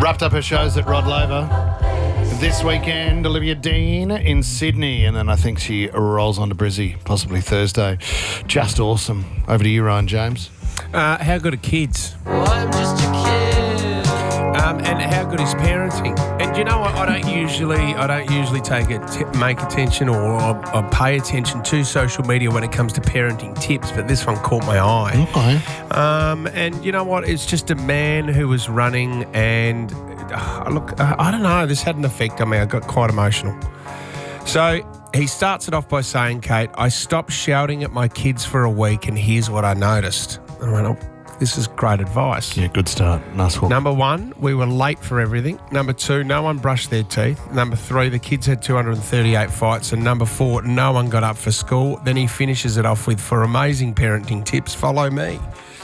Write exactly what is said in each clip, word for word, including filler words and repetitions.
Wrapped up her shows at Rod Laver. This weekend, Olivia Dean in Sydney, and then I think she rolls on to Brizzy, possibly Thursday. Just awesome. Over to you, Ryan James. Uh, how good are kids? Well, I'm just a kid. Um, and how good is parenting? And you know what? I don't usually, I don't usually take it, t- make attention or, or, or pay attention to social media when it comes to parenting tips, but this one caught my eye. Okay. Um, and you know what? It's just a man who was running, and uh, look, uh, I don't know. This had an effect on me. I got quite emotional. So he starts it off by saying, "Kate, I stopped shouting at my kids for a week, and here's what I noticed." I went, "Oh, this is great advice." Yeah, good start. Nice hook. Number one, we were late for everything. Number two, no one brushed their teeth. Number three, the kids had two hundred thirty-eight fights. And number four, no one got up for school. Then he finishes it off with, "For amazing parenting tips, follow me."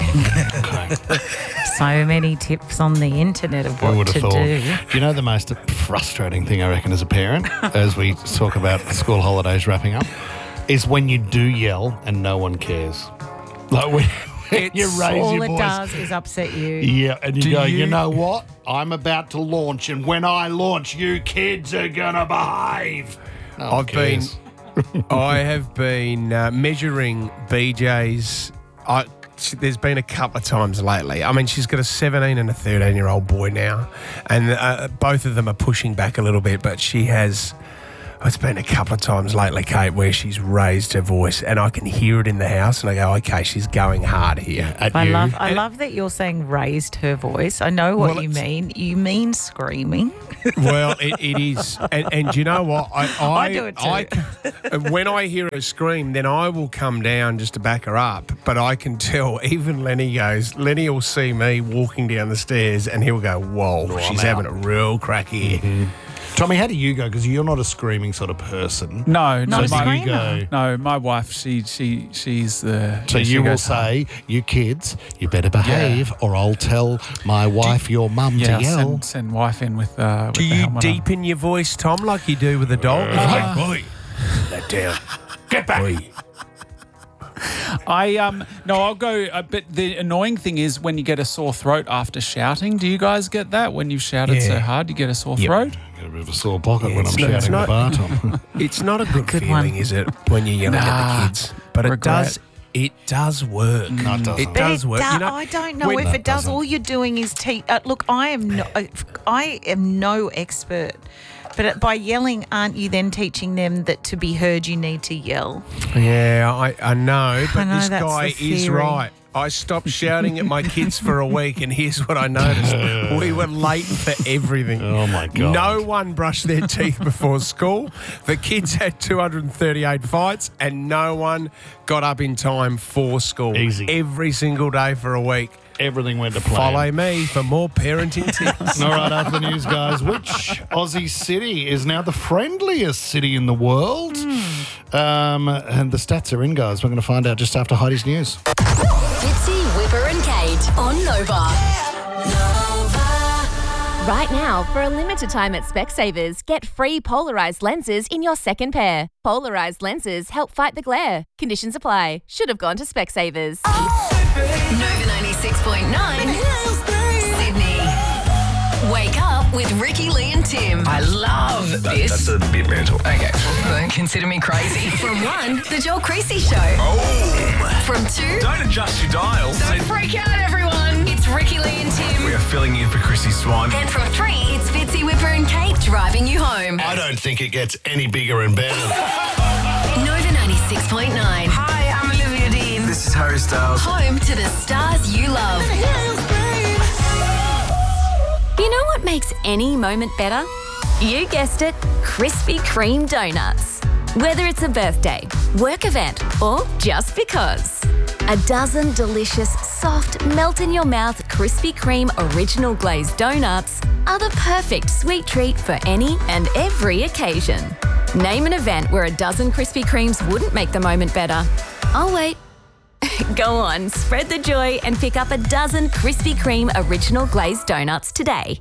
So many tips on the internet of what to thought. do. Do you know the most frustrating thing, I reckon, as a parent, as we talk about school holidays wrapping up, is when you do yell and no one cares. Like when, when you raise All your it voice. does is upset you. Yeah, and you Do go, you... you- know what? I'm about to launch, and when I launch, you kids are going to behave. No one I've been, cares. I have been uh, measuring B J's. I, there's been a couple of times lately. I mean, she's got a seventeen and a thirteen-year-old boy now, and uh, both of them are pushing back a little bit, but she has... It's been a couple of times lately, Kate, where she's raised her voice, and I can hear it in the house, and I go, "Okay, she's going hard here at I you." love I And- love that you're saying raised her voice. I know what Well, you it's- mean. You mean screaming. Well, it, it is, and, and you know what? I, I, I do it too. I- when I hear her scream, then I will come down just to back her up. But I can tell, even Lenny goes. Lenny will see me walking down the stairs, and he'll go, "Whoa, Oh, she's I'm having a real crack here." Mm-hmm. Tommy, how do you go? Because you're not a screaming sort of person. No, Not no, a So my, do you screamer. go? no, my wife, she, she, she's the. So yeah, she you will goes hard. say, "You kids, you better behave, or I'll tell my wife, your mum, yeah, to yell." send, send wife in with. Uh, with Do the you helmet on. deepen your voice, Tom, like you do with a dog? It's like, "Boy, let down, get back." Boy. I um no, I'll go. Uh, but the annoying thing is when you get a sore throat after shouting. Do you guys get that when you've shouted so Yeah. hard? You get a sore Yep. throat. Get a bit of a sore pocket Yeah, when it's I'm not- it's shouting at the bar, Tom. It's not a good, Good feeling, one. is it, when you're yelling at Nah, the kids? But it regret. does. It does work. No, it doesn't. It But does it work. do- You know, I don't know when- if No, it it does. doesn't. All you're doing is teach. Uh, look, I am no, I am no expert, but by yelling, aren't you then teaching them that to be heard you need to yell? Yeah, I, I know, but I know this that's guy the is theory. right. I stopped shouting at my kids for a week, and here's what I noticed. We were late for everything. Oh, my God. No one brushed their teeth before school. The kids had two hundred thirty-eight fights, and no one got up in time for school. Easy. Every single day for a week. Everything went to plan. Follow me for more parenting tips. All right, after the news, guys. Which Aussie city is now the friendliest city in the world? Um, and the stats are in, guys. We're going to find out just after Heidi's news. Fitzy, Whipper and Kate on Nova. Right now, for a limited time at Specsavers, get free polarised lenses in your second pair. Polarised lenses help fight the glare. Conditions apply. Should have gone to Specsavers. Nova ninety-six point nine. Sydney. Wake up with Ricky, Lee and Tim. I love this. That's a bit mental. Okay, don't consider me crazy. From one, The Joel Creasy Show. Oh! From two, Don't adjust your dials. Don't freak out, everyone. It's Ricky, Lee and Tim. We are filling in for Chrissy Swan. And from three, it's Fitzy, Whipper and Kate driving you home. I don't think it gets any bigger and better. Nova ninety-six point nine. Hi, I'm Olivia Dean. This is Harry Styles. Home to the stars you love. You know what makes any moment better? You guessed it, Krispy Kreme donuts. Whether it's a birthday, work event, or just because. A dozen delicious, soft, melt-in-your-mouth Krispy Kreme original glazed donuts are the perfect sweet treat for any and every occasion. Name an event where a dozen Krispy Kremes wouldn't make the moment better. I'll wait. Go on, spread the joy and pick up a dozen Krispy Kreme original glazed donuts today.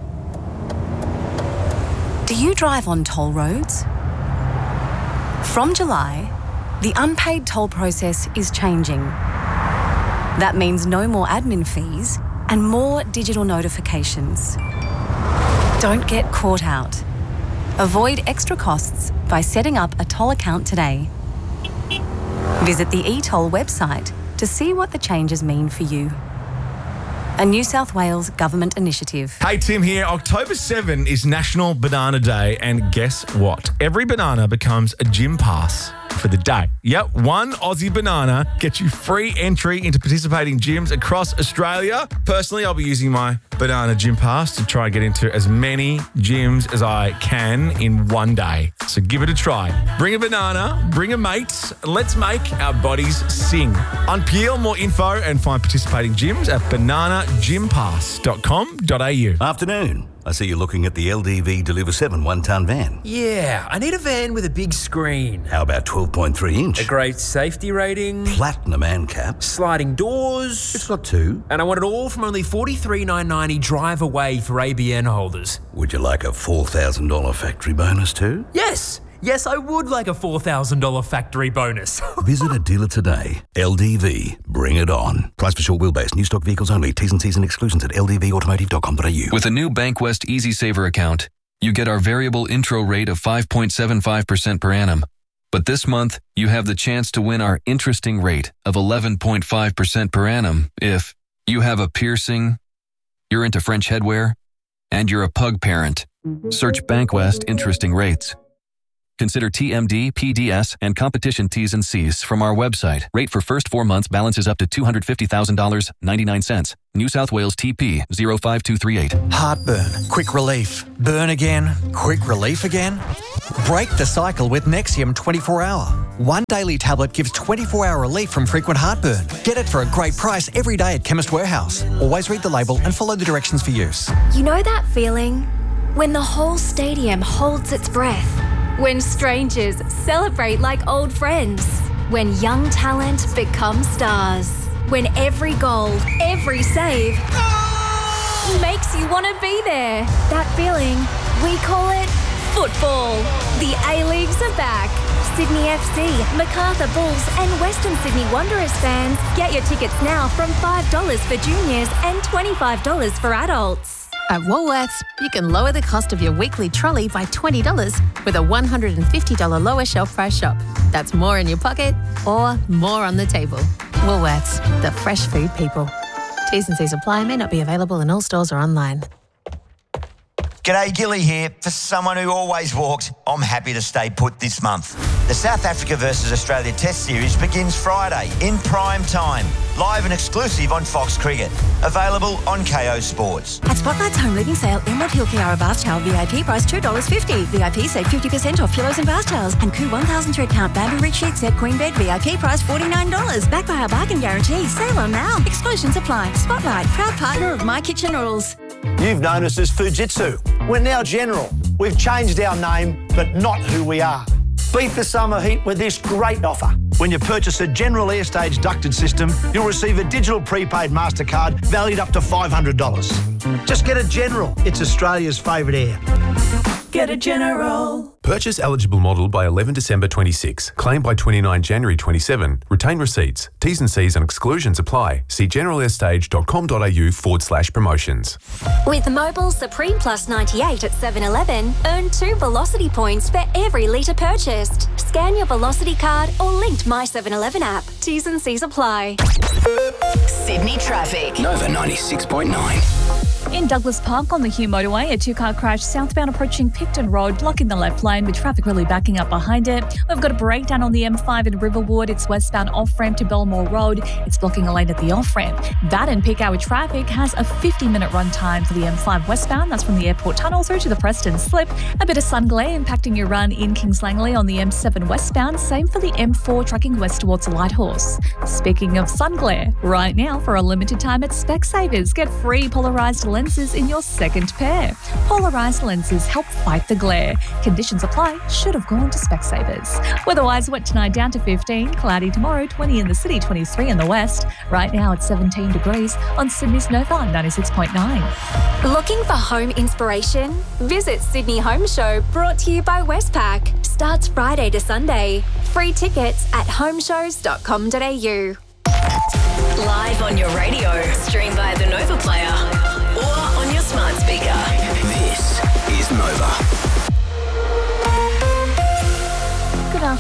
Do you drive on toll roads? From July, the unpaid toll process is changing. That means no more admin fees and more digital notifications. Don't get caught out. Avoid extra costs by setting up a toll account today. Visit the eToll website to see what the changes mean for you. A New South Wales government initiative. Hey, Tim here. October seventh is National Banana Day, and guess what? Every banana becomes a gym pass for the day. Yep, one Aussie banana gets you free entry into participating gyms across Australia. Personally, I'll be using my banana gym pass to try and get into as many gyms as I can in one day. So give it a try. Bring a banana, bring a mate, let's make our bodies sing. On Peel, more info and find participating gyms at banana gym pass dot com dot a u. Afternoon. I see you're looking at the L D V Deliver seven one-tonne van. Yeah, I need a van with a big screen. How about twelve point three inch? A great safety rating. Platinum ANCAP. Sliding doors. It's got two. And I want it all from only forty-three thousand nine hundred ninety drive away for A B N holders. Would you like a four thousand dollars factory bonus too? Yes! Yes, I would like a four thousand dollars factory bonus. Visit a dealer today. L D V. Bring it on. Price for short wheelbase. New stock vehicles only. T's and C's and exclusions at l d v automotive dot com dot a u. With a new Bankwest Easy Saver account, you get our variable intro rate of five point seven five percent per annum. But this month, you have the chance to win our interesting rate of eleven point five percent per annum if you have a piercing, you're into French headwear, and you're a pug parent. Search Bankwest Interesting Rates. Consider T M D, P D S, and competition T's and C's from our website. Rate for first four months balances up to two hundred fifty thousand dollars and ninety-nine cents. New South Wales T P zero five two three eight. Heartburn, quick relief. Burn again, quick relief again. Break the cycle with Nexium twenty-four hour. One daily tablet gives twenty-four hour relief from frequent heartburn. Get it for a great price every day at Chemist Warehouse. Always read the label and follow the directions for use. You know that feeling? When the whole stadium holds its breath. When strangers celebrate like old friends. When young talent becomes stars. When every goal, every save makes you want to be there. That feeling, we call it football. The A-Leagues are back. Sydney F C, Macarthur Bulls and Western Sydney Wanderers fans, get your tickets now from five dollars for juniors and twenty-five dollars for adults. At Woolworths, you can lower the cost of your weekly trolley by twenty dollars with a one hundred fifty dollars lower shelf price shop. That's more in your pocket or more on the table. Woolworths, the fresh food people. T's and C's apply, may not be available in all stores or online. G'day, Gilly here. For someone who always walks, I'm happy to stay put this month. The South Africa versus Australia Test Series begins Friday in prime time. Live and exclusive on Fox Cricket. Available on K O Sports. At Spotlight's home leading sale, Emerald Hill Kiara bath towel V I P price two dollars fifty. V I P save fifty percent off pillows and bath towels. And Koo one thousand thread count bamboo rich sheet set queen bed V I P price forty-nine dollars. Backed by our bargain guarantee. Sale on now. Exclusions apply. Spotlight, proud partner of My Kitchen Rules. You've known us as Fujitsu. We're now General. We've changed our name, but not who we are. Beat the summer heat with this great offer. When you purchase a General Airstage ducted system, you'll receive a digital prepaid MasterCard valued up to five hundred dollars. Just get a General. It's Australia's favourite air. Get a General. Purchase eligible model by eleven December twenty-six. Claim by twenty-nine January twenty-seven. Retain receipts. T's and C's and exclusions apply. See generalair.stage.com.au forward slash promotions. With Mobile Supreme Plus ninety-eight at seven eleven, earn two Velocity points for every litre purchased. Scan your Velocity card or linked My seven eleven app. T's and C's apply. Sydney traffic. Nova ninety-six point nine. In Douglas Park on the Hume motorway, a two-car crash southbound approaching Picton Road, blocking the left lane with traffic really backing up behind it. We've got a breakdown on the M five in Riverwood. It's westbound off-ramp to Belmore Road. It's blocking a lane at the off-ramp. That and peak hour traffic has a fifty-minute run time for the M five westbound. That's from the airport tunnel through to the Preston Slip. A bit of sun glare impacting your run in Kings Langley on the M seven westbound. Same for the M four tracking west towards Lighthorse. Speaking of sun glare, right now for a limited time at Specsavers, get free polarised lenses in your second pair. Polarised lenses help fight the glare. Conditions apply. Should have gone to Specsavers. Weather-wise, wet tonight down to fifteen, cloudy tomorrow, twenty in the city, twenty-three in the west. Right now it's seventeen degrees on Sydney's Nova ninety-six point nine. Looking for home inspiration? Visit Sydney Home Show, brought to you by Westpac. Starts Friday to Sunday. Free tickets at homeshows dot com dot a u. Live on your radio, stream via the Nova Player or on your smart speaker. This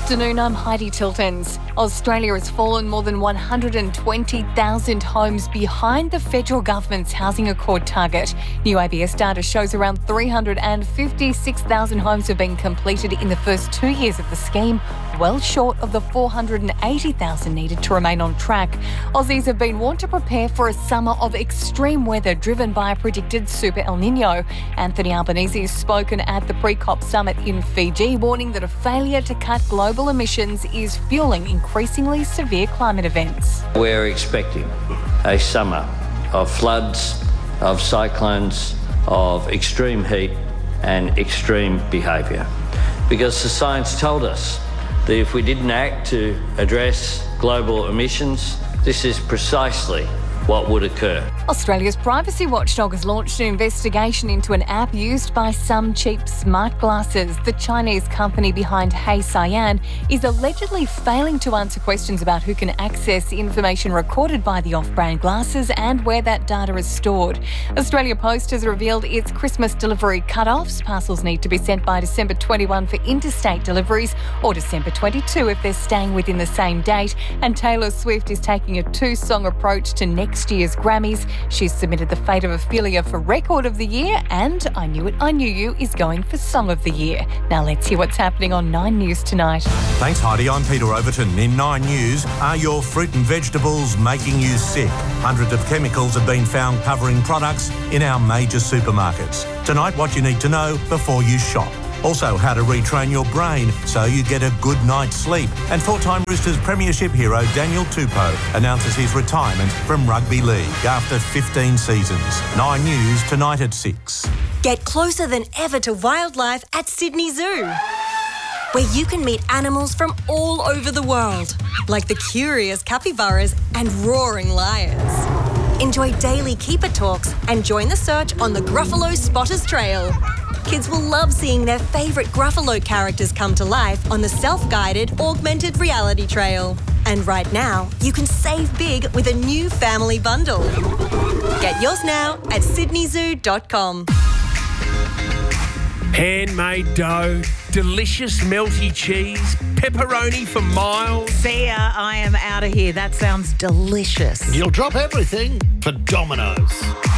afternoon, I'm Heidi Tiltons. Australia has fallen more than one hundred twenty thousand homes behind the federal government's housing accord target. New A B S data shows around three hundred fifty-six thousand homes have been completed in the first two years of the scheme, well short of the four hundred eighty thousand needed to remain on track. Aussies have been warned to prepare for a summer of extreme weather driven by a predicted super El Nino. Anthony Albanese has spoken at the pre-COP summit in Fiji, warning that a failure to cut global emissions is fueling increasingly severe climate events. We're expecting a summer of floods, of cyclones, of extreme heat and extreme behaviour. Because the science told us that if we didn't act to address global emissions, this is precisely what would occur. Australia's privacy watchdog has launched an investigation into an app used by some cheap smart glasses. The Chinese company behind Hey Cyan is allegedly failing to answer questions about who can access information recorded by the off-brand glasses and where that data is stored. Australia Post has revealed its Christmas delivery cut-offs. Parcels need to be sent by December twenty-first for interstate deliveries or December twenty-second if they're staying within the same date. And Taylor Swift is taking a two-song approach to next year's Grammys. She's submitted The Fate of Ophelia for Record of the Year, and I Knew It, I Knew You is going for Song of the Year. Now let's hear what's happening on Nine News tonight. Thanks, Heidi. I'm Peter Overton. In Nine News, are your fruit and vegetables making you sick? Hundreds of chemicals have been found covering products in our major supermarkets. Tonight, what you need to know before you shop. Also, how to retrain your brain so you get a good night's sleep. And four-time Roosters premiership hero Daniel Tupou announces his retirement from rugby league after fifteen seasons. Nine News tonight at six. Get closer than ever to wildlife at Sydney Zoo, where you can meet animals from all over the world, like the curious capybaras and roaring lions. Enjoy daily keeper talks and join the search on the Gruffalo Spotters Trail. Kids will love seeing their favourite Gruffalo characters come to life on the self-guided augmented reality trail. And right now, you can save big with a new family bundle. Get yours now at sydney zoo dot com. Handmade dough, delicious melty cheese, pepperoni for miles. See ya, I am out of here. That sounds delicious. You'll drop everything for Domino's.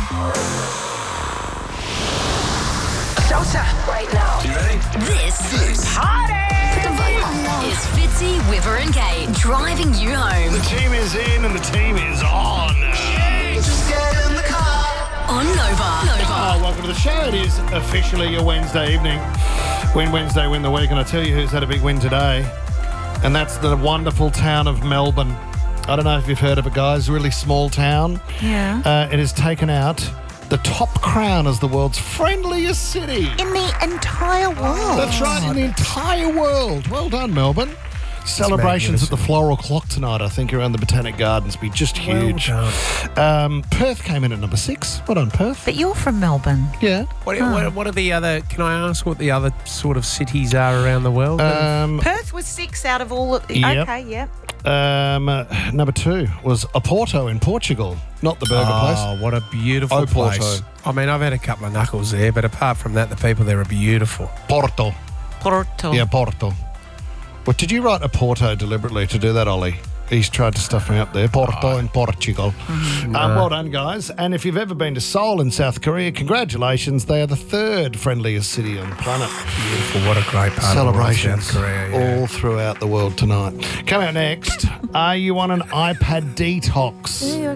Showtime right now. You ready? This, this party is Fitzy, Wiver and Gate driving you home. The team is in and the team is on. Just get in the car. On Nova. Nova. Oh, welcome to the show. It is officially a Wednesday evening. Win Wednesday, win the week. And I tell you who's had a big win today. And that's the wonderful town of Melbourne. I don't know if you've heard of it, guys. Really small town. Yeah. Uh, it has taken out the top crown as the world's friendliest city. In the entire world. That's right, in the entire world. Well done, Melbourne. Celebrations at the Floral Clock tonight, I think, around the Botanic Gardens be just huge. Well um, Perth came in at number six. Well done, Perth. But you're from Melbourne. Yeah. What, what, what are the other, can I ask what the other sort of cities are around the world? Um, Perth was six out of all of the... Yep. Okay, yep. Um, uh, number two was Oporto in Portugal, not the burger place. Oh, what a beautiful Oporto. place. I mean, I've had a couple of knuckles there, but apart from that, the people there are beautiful. Porto. Porto. Yeah, Porto. But did you write Oporto deliberately to do that, Ollie? He's tried to stuff me up there. Porto in Portugal. Mm-hmm. Um, well done, guys. And if you've ever been to Seoul in South Korea, congratulations. They are the third friendliest city on the planet. Beautiful. What a great part Celebrations of South Korea, yeah. all throughout the world tonight. Coming out next, are you on an iPad detox?